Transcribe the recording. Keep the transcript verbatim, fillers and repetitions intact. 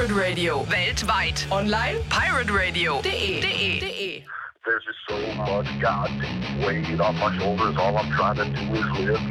Pirate Radio. Weltweit. Online. pirate radio punkt de. de. de. There's just so much goddamn weight on my shoulders. All I'm trying to do is live.